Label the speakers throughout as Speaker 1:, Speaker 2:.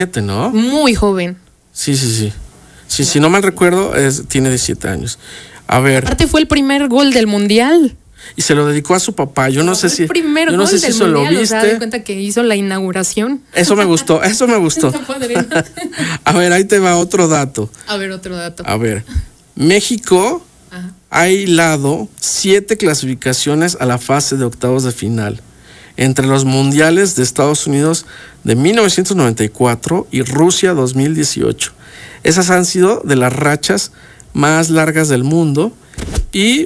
Speaker 1: ¿no?
Speaker 2: Muy joven.
Speaker 1: Sí. Sí, si no mal recuerdo, tiene 17 años. A ver.
Speaker 2: Aparte fue el primer gol del mundial.
Speaker 1: Y se lo dedicó a su papá. Yo no sé si.
Speaker 2: El primer
Speaker 1: yo no
Speaker 2: gol
Speaker 1: sé si
Speaker 2: del
Speaker 1: eso
Speaker 2: mundial,
Speaker 1: lo viste.
Speaker 2: O sea, de cuenta que hizo la inauguración.
Speaker 1: Eso me gustó.
Speaker 2: Está padre.
Speaker 1: A ver, ahí te va otro dato.
Speaker 2: A ver, otro dato.
Speaker 1: A ver, México
Speaker 2: Ajá.
Speaker 1: ha hilado 7 clasificaciones a la fase de octavos de final entre los mundiales de Estados Unidos de 1994 y Rusia 2018. Esas han sido de las rachas más largas del mundo y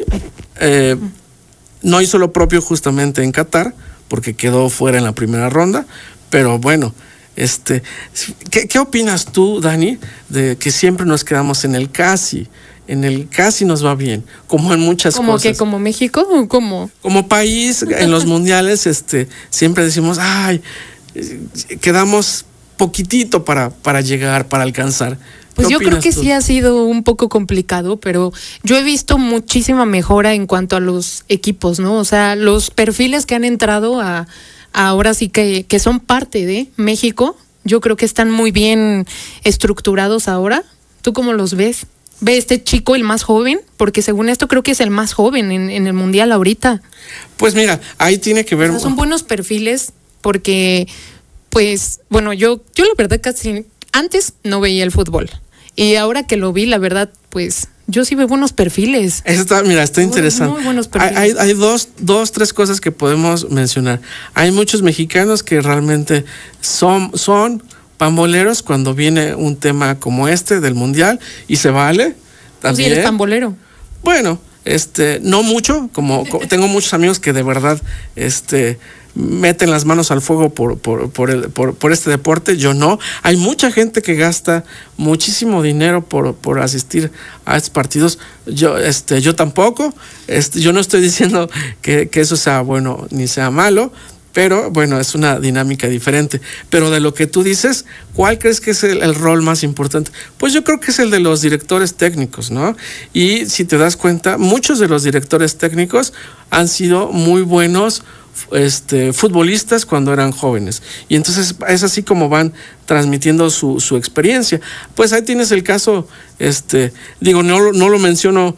Speaker 1: no hizo lo propio justamente en Qatar porque quedó fuera en la primera ronda, pero bueno, ¿qué opinas tú, Dani, de que siempre nos quedamos en el casi? En el casi nos va bien, como en muchas
Speaker 2: ¿Como
Speaker 1: cosas.
Speaker 2: que como México o como?
Speaker 1: Como país, en los mundiales, siempre decimos, quedamos poquitito para llegar, para alcanzar.
Speaker 2: Pues yo creo que
Speaker 1: tú?
Speaker 2: sí ha sido un poco complicado, pero yo he visto muchísima mejora en cuanto a los equipos, ¿no? O sea, los perfiles que han entrado ahora sí que son parte de México, yo creo que están muy bien estructurados ahora. ¿Tú cómo los ves? ¿Ve este chico el más joven? Porque según esto creo que es el más joven en el mundial ahorita.
Speaker 1: Pues mira, ahí tiene que ver.
Speaker 2: O sea, son buenos perfiles porque, pues, bueno, yo la verdad casi antes no veía el fútbol. Y ahora que lo vi, la verdad, pues, yo sí veo buenos perfiles.
Speaker 1: Está interesante.
Speaker 2: Muy buenos perfiles.
Speaker 1: Hay tres cosas que podemos mencionar. Hay muchos mexicanos que realmente son pamboleros cuando viene un tema como este del mundial y se vale también.
Speaker 2: ¿Tú sí eres pambolero?
Speaker 1: Bueno, no mucho, como tengo muchos amigos que de verdad meten las manos al fuego por este deporte. Yo no. Hay mucha gente que gasta muchísimo dinero por asistir a estos partidos. Yo tampoco. Yo no estoy diciendo que eso sea bueno ni sea malo, pero bueno, es una dinámica diferente. Pero de lo que tú dices, ¿cuál crees que es el rol más importante? Pues yo creo que es el de los directores técnicos, ¿no? Y si te das cuenta, muchos de los directores técnicos han sido muy buenos futbolistas cuando eran jóvenes. Y entonces es así como van transmitiendo su experiencia. Pues ahí tienes el caso, no lo menciono,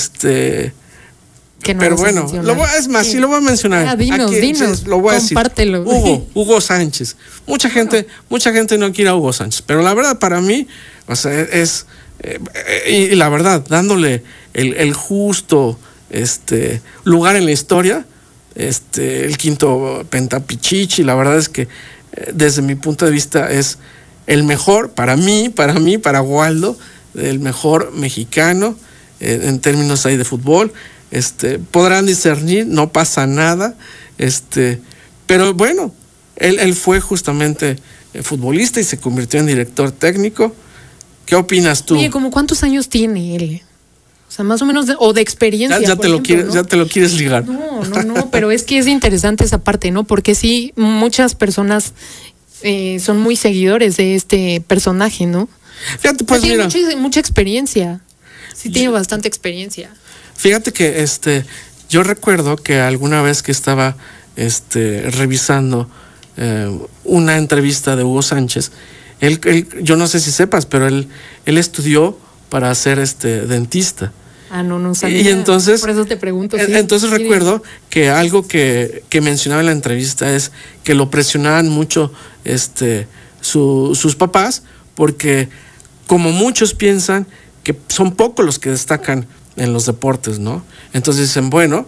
Speaker 2: que no
Speaker 1: pero bueno, sí lo voy a mencionar.
Speaker 2: Dinos,
Speaker 1: lo voy a
Speaker 2: compártelo.
Speaker 1: Decir. Hugo Sánchez. Mucha gente no quiere a Hugo Sánchez, pero la verdad para mí, o sea, y la verdad, dándole el justo lugar en la historia, el quinto Pentapichichi, la verdad es que desde mi punto de vista es el mejor para Waldo, el mejor mexicano en términos ahí de fútbol. Podrán discernir, no pasa nada, pero bueno, él fue justamente futbolista y se convirtió en director técnico. ¿Qué opinas tú?
Speaker 2: Oye, ¿cómo cuántos años tiene él? O sea, más o menos de experiencia.
Speaker 1: Ya te lo quieres ligar.
Speaker 2: No, pero es que es interesante esa parte, ¿no? Porque sí, muchas personas son muy seguidores de este personaje, ¿no?
Speaker 1: Fíjate, pues
Speaker 2: tiene
Speaker 1: mira,
Speaker 2: mucha experiencia. Sí, tiene bastante experiencia.
Speaker 1: Fíjate que yo recuerdo que alguna vez que estaba revisando una entrevista de Hugo Sánchez, él, yo no sé si sepas, pero él estudió para ser dentista.
Speaker 2: No sabía.
Speaker 1: Y entonces,
Speaker 2: por eso te pregunto.
Speaker 1: Sí. Entonces recuerdo que algo que mencionaba en la entrevista es que lo presionaban mucho sus papás, porque como muchos piensan que son pocos los que destacan en los deportes, ¿no? Entonces dicen, bueno,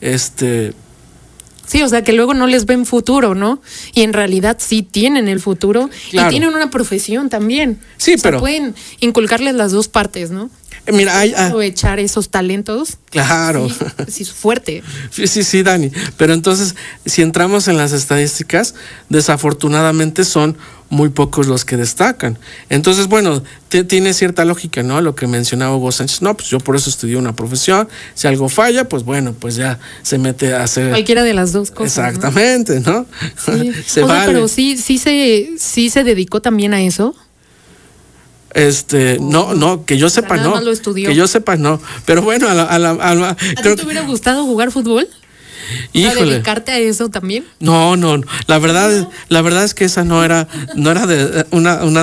Speaker 2: Sí, o sea, que luego no les ven futuro, ¿no? Y en realidad sí tienen el futuro. Claro. Y tienen una profesión también.
Speaker 1: Sí,
Speaker 2: o sea,
Speaker 1: pero
Speaker 2: pueden inculcarles las dos partes, ¿no?
Speaker 1: Mira,
Speaker 2: aprovechar esos talentos.
Speaker 1: Claro.
Speaker 2: Sí, fuerte.
Speaker 1: Sí, Dani. Pero entonces, si entramos en las estadísticas, desafortunadamente son muy pocos los que destacan. Entonces, bueno, tiene cierta lógica, ¿no? Lo que mencionaba Hugo Sánchez. No, pues yo por eso estudié una profesión. Si algo falla, pues bueno, pues ya se mete a hacer
Speaker 2: cualquiera de las dos cosas.
Speaker 1: Exactamente, ¿no?
Speaker 2: Sí.
Speaker 1: Se vale.
Speaker 2: Pero sí se dedicó también a eso.
Speaker 1: No, que yo sepa, no.
Speaker 2: Lo estudió.
Speaker 1: Que yo sepa, no. Pero bueno,
Speaker 2: ¿A ti te hubiera gustado jugar fútbol?
Speaker 1: Híjole.
Speaker 2: ¿Dedicarte a eso también?
Speaker 1: No. La verdad es que esa no era de una